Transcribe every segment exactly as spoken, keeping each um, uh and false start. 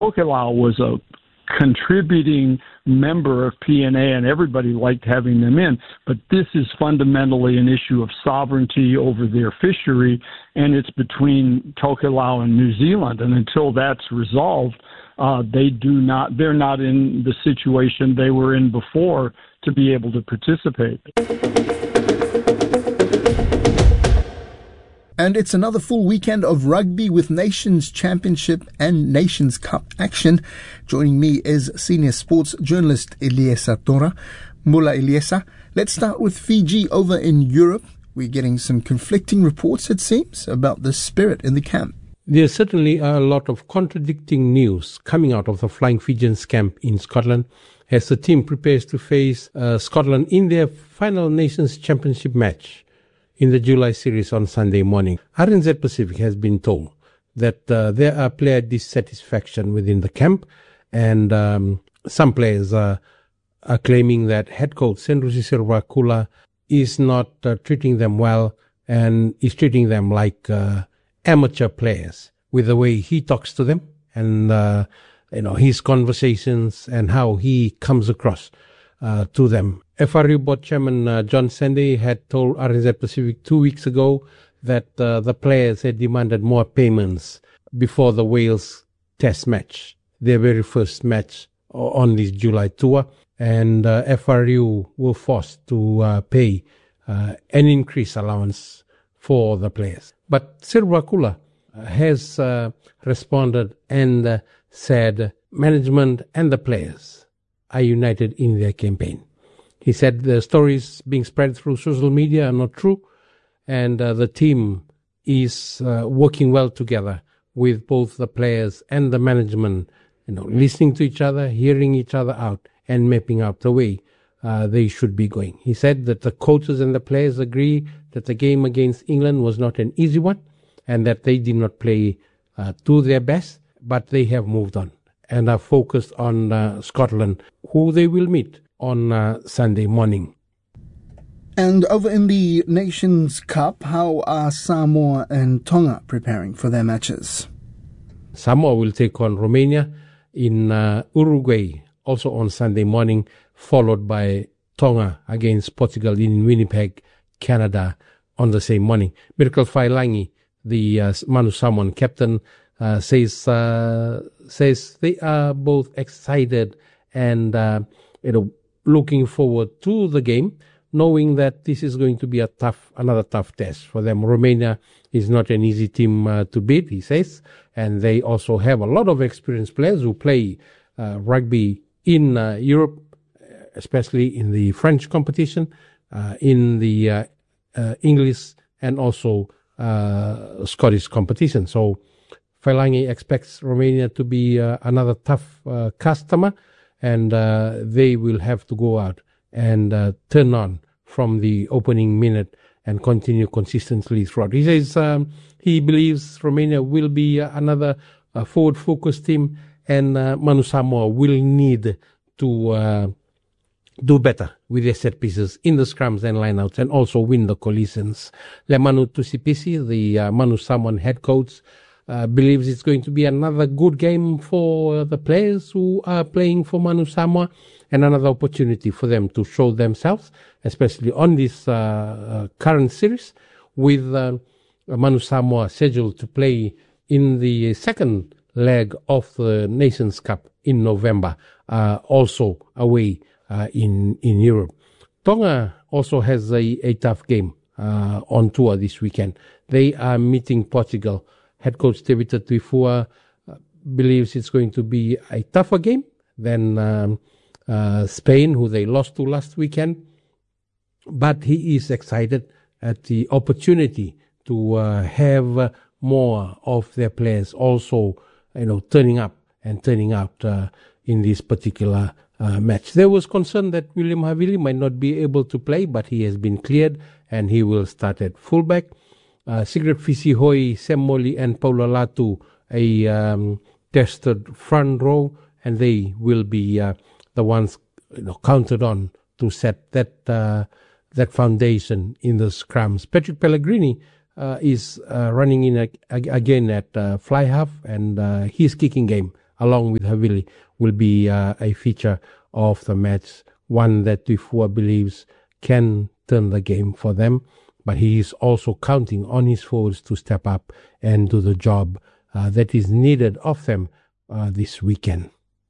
Tokelau was a contributing member of P N A, and everybody liked having them in. But this is fundamentally an issue of sovereignty over their fishery, and it's between Tokelau and New Zealand. And until that's resolved, uh, they do not, they're not in the situation they were in before to be able to participate. And it's another full weekend of rugby with Nations Championship and Nations Cup action. Joining me is senior sports journalist Eliesa Tora. Mula Eliesa, let's start with Fiji over in Europe. We're getting some conflicting reports, it seems, about the spirit in the camp. There certainly are a lot of contradicting news coming out of the Flying Fijians camp in Scotland as the team prepares to face uh, Scotland in their final Nations Championship match in the July series on Sunday morning. R N Z Pacific has been told that uh, there are player dissatisfaction within the camp, and um, some players uh, are claiming that head coach Senrusi Seruvakula is not uh, treating them well and is treating them like uh, amateur players with the way he talks to them and uh, you know his conversations and how he comes across uh, to them. F R U board chairman uh, John Sandy had told R N Z Pacific two weeks ago that uh, the players had demanded more payments before the Wales test match, their very first match on this July tour, and uh, F R U were forced to uh, pay uh, an increased allowance for the players. But Seruvakula has uh, responded and uh, said management and the players are united in their campaign. He said the stories being spread through social media are not true, and uh, the team is uh, working well together with both the players and the management, you know, listening to each other, hearing each other out, and mapping out the way uh, they should be going. He said that the coaches and the players agree that the game against England was not an easy one, and that they did not play uh, to their best, but they have moved on and are focused on uh, Scotland, who they will meet on uh, Sunday morning. And over in the Nations Cup, how are Samoa and Tonga preparing for their matches? Samoa will take on Romania in uh, Uruguay, also on Sunday morning, followed by Tonga against Portugal in Winnipeg, Canada, on the same morning. Miracle Failangi, the uh, Manu Samoan captain, uh, says uh, says they are both excited and uh, you know looking forward to the game, knowing that this is going to be a tough, another tough test for them. Romania is not an easy team uh, to beat, he says, and they also have a lot of experienced players who play uh, rugby in uh, Europe, especially in the French competition, uh, in the uh, uh, English and also uh, Scottish competition. So Failangi expects Romania to be uh, another tough uh, customer, and uh, they will have to go out and uh, turn on from the opening minute and continue consistently throughout. He says um, he believes Romania will be uh, another uh, forward-focused team, and uh, Manu Samoa will need to uh, do better with their set pieces in the scrums and lineouts, and also win the collisions. Le Manu Tusipisi, the uh, Manu Samoan head coach, Uh, believes it's going to be another good game for the players who are playing for Manu Samoa, and another opportunity for them to show themselves, especially on this uh, uh, current series, with uh, Manu Samoa scheduled to play in the second leg of the Nations Cup in November, uh, also away uh, in, in Europe. Tonga also has a, a tough game uh, on tour this weekend. They are meeting Portugal. Head coach Tevita Tuifua uh, believes it's going to be a tougher game than um, uh, Spain, who they lost to last weekend. But he is excited at the opportunity to uh, have uh, more of their players also, you know, turning up and turning out uh, in this particular uh, match. There was concern that William Havili might not be able to play, but he has been cleared and he will start at fullback. Uh, Sigrid Fisihoi, Sam Molly, and Paula Latu, a um, tested front row, and they will be uh, the ones, you know, counted on to set that uh, that foundation in the scrums. Patrick Pellegrini uh, is uh, running in a, a, again at uh, fly half, and uh, his kicking game along with Havili, will be uh, a feature of the match, one that Tufua believes can turn the game for them. But he is also counting on his forwards to step up and do the job uh, that is needed of them uh, this weekend.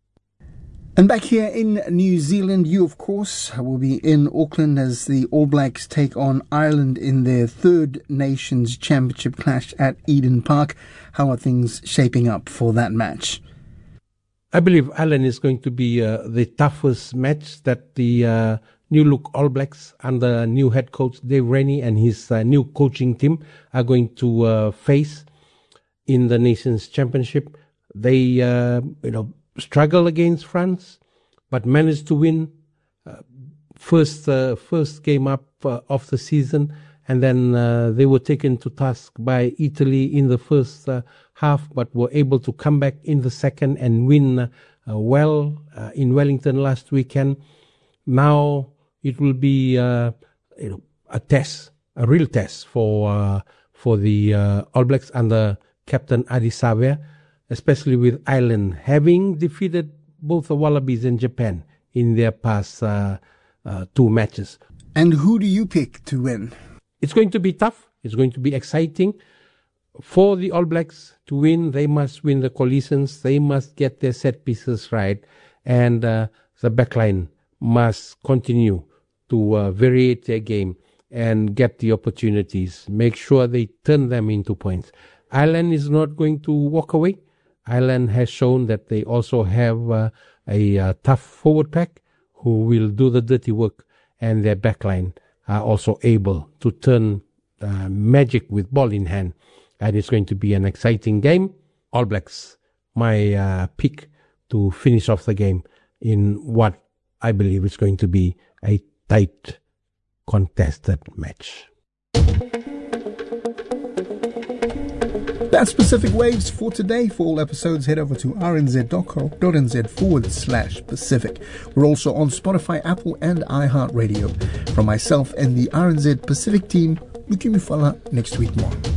And back here in New Zealand, you, of course, will be in Auckland as the All Blacks take on Ireland in their third Nations Championship clash at Eden Park. How are things shaping up for that match? I believe Ireland is going to be uh, the toughest match that the uh, new look All Blacks under new head coach Dave Rennie and his uh, new coaching team are going to uh, face in the Nations Championship. They, uh, you know, struggle against France, but managed to win uh, first uh, first game up uh, of the season, and then uh, they were taken to task by Italy in the first uh, half, but were able to come back in the second and win uh, well uh, in Wellington last weekend. Now it will be uh, you know, a test, a real test for uh, for the uh, All Blacks under Captain Adi Savea, especially with Ireland having defeated both the Wallabies and Japan in their past uh, uh, two matches. And who do you pick to win? It's going to be tough. It's going to be exciting. For the All Blacks to win, they must win the collisions. They must get their set pieces right. And uh, the backline must continue to uh, variate their game and get the opportunities. Make sure they turn them into points. Ireland is not going to walk away. Ireland has shown that they also have uh, a uh, tough forward pack who will do the dirty work, and their backline are also able to turn uh, magic with ball in hand. And it's going to be an exciting game. All Blacks, my uh, pick to finish off the game in what I believe is going to be a tight, contested match. That's Pacific Waves for today. For all episodes, head over to rnz.co.nz forward slash Pacific. We're also on Spotify, Apple, and iHeartRadio. From myself and the R N Z Pacific team, Luki Mufala, next week more.